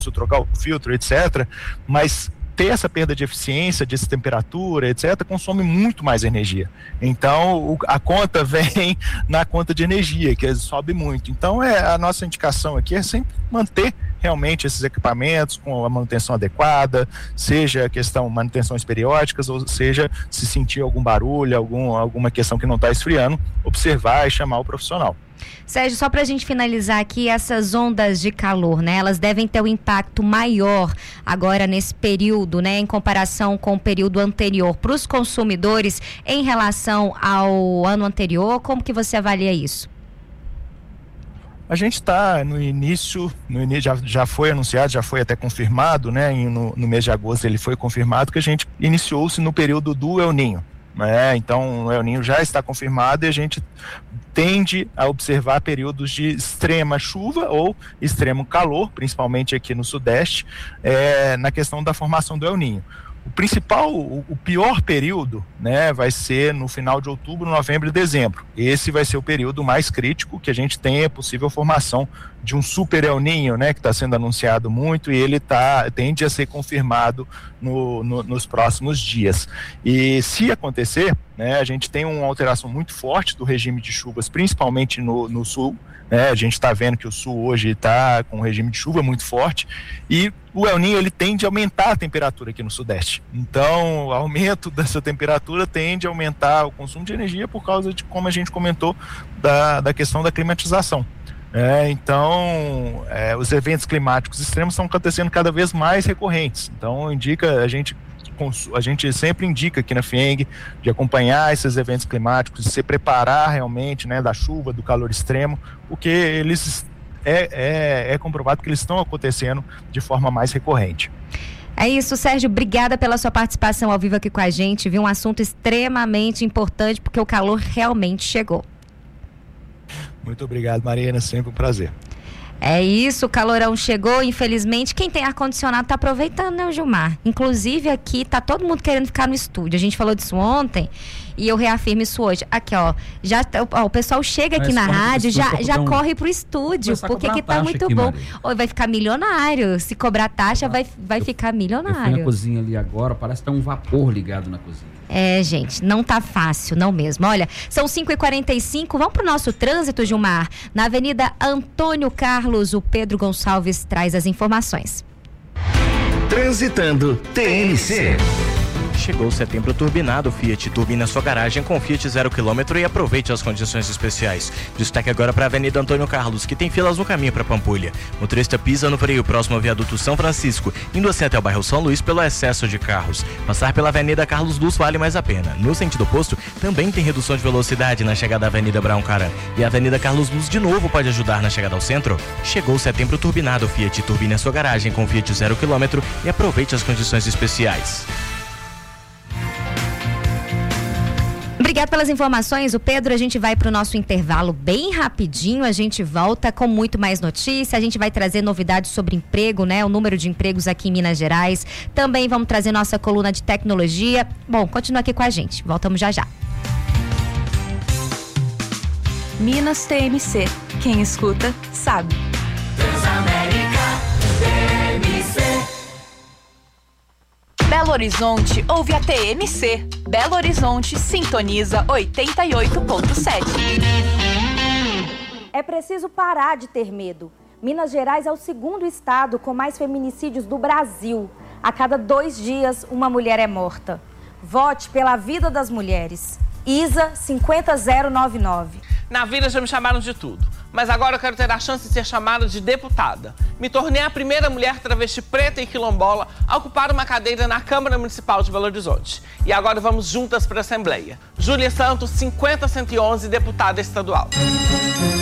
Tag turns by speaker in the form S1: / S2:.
S1: trocar o filtro, etc., mas ter essa perda de eficiência, de temperatura, etc., consome muito mais energia. Então, a conta vem na conta de energia, que sobe muito. Então, a nossa indicação aqui é sempre manter realmente esses equipamentos com a manutenção adequada, seja a questão manutenções periódicas, ou seja, se sentir algum barulho, alguma questão que não está esfriando, observar e chamar o profissional.
S2: Sérgio, só para a gente finalizar aqui, essas ondas de calor, né? Elas devem ter um impacto maior agora nesse período, né? Em comparação com o período anterior para os consumidores em relação ao ano anterior. Como que você avalia isso?
S1: A gente está no início já foi anunciado, já foi até confirmado, né? No mês de agosto ele foi confirmado que a gente iniciou-se no período do El Niño. Então o El Niño já está confirmado e a gente tende a observar períodos de extrema chuva ou extremo calor, principalmente aqui no Sudeste, na questão da formação do El Niño. O pior período, né, vai ser no final de outubro, novembro e dezembro. Esse vai ser o período mais crítico que a gente tem a possível formação de um super El Niño, né, que está sendo anunciado muito, e ele tende a ser confirmado nos próximos dias. E se acontecer, né, a gente tem uma alteração muito forte do regime de chuvas, principalmente no sul. A gente está vendo que o sul hoje está com um regime de chuva muito forte e o El Niño ele tende a aumentar a temperatura aqui no Sudeste. Então, o aumento dessa temperatura tende a aumentar o consumo de energia por causa de, como a gente comentou, da questão da climatização. Então, os eventos climáticos extremos estão acontecendo cada vez mais recorrentes. Então, a gente sempre indica aqui na FIENG de acompanhar esses eventos climáticos, de se preparar realmente, né, da chuva, do calor extremo, porque eles é comprovado que eles estão acontecendo de forma mais recorrente.
S2: É isso, Sérgio, obrigada pela sua participação ao vivo aqui com a gente, viu? Um assunto extremamente importante, porque o calor realmente chegou.
S1: Muito obrigado, Mariana, sempre um prazer.
S2: É isso, o calorão chegou, infelizmente. Quem tem ar-condicionado tá aproveitando, né, Gilmar? Inclusive aqui tá todo mundo querendo ficar no estúdio. A gente falou disso ontem e eu reafirmo isso hoje. Aqui, o pessoal chega aqui na rádio, já corre pro estúdio, porque aqui tá muito aqui, bom. Vai ficar milionário. Se cobrar taxa, vai ficar milionário. Eu
S3: fui na cozinha ali agora, parece que tá um vapor ligado na cozinha.
S2: Gente, não tá fácil, não mesmo. Olha, são 5h45, vamos pro nosso trânsito, Gilmar. Na Avenida Antônio Carlos, o Pedro Gonçalves traz as informações.
S4: Transitando TNC.
S5: Chegou o setembro turbinado. Fiat turbina sua garagem com Fiat 0 km e aproveite as condições especiais. Destaque agora para a Avenida Antônio Carlos, que tem filas no caminho para Pampulha. Motorista pisa no freio próximo ao viaduto São Francisco, indo assim até o bairro São Luís pelo excesso de carros. Passar pela Avenida Carlos Luz vale mais a pena. No sentido oposto, também tem redução de velocidade na chegada à Avenida Brown Caran. E a Avenida Carlos Luz de novo pode ajudar na chegada ao centro. Chegou o setembro turbinado. Fiat turbina sua garagem com Fiat 0 km e aproveite as condições especiais.
S2: Obrigado pelas informações, o Pedro. A gente vai para o nosso intervalo bem rapidinho, a gente volta com muito mais notícia, a gente vai trazer novidades sobre emprego, né? O número de empregos aqui em Minas Gerais. Também vamos trazer nossa coluna de tecnologia. Bom, continua aqui com a gente, voltamos já já.
S6: Minas TMC, quem escuta sabe.
S7: Transamérica TMC.
S6: Belo Horizonte ouve a TMC. Belo Horizonte sintoniza 88.7.
S8: É preciso parar de ter medo. Minas Gerais é o segundo estado com mais feminicídios do Brasil. A cada 2 dias, uma mulher é morta. Vote pela vida das mulheres. ISA 50099.
S9: Na vida já me chamaram de tudo, mas agora eu quero ter a chance de ser chamada de deputada. Me tornei a primeira mulher travesti preta e quilombola a ocupar uma cadeira na Câmara Municipal de Belo Horizonte. E agora vamos juntas para a Assembleia. Júlia Santos, 50111, deputada estadual.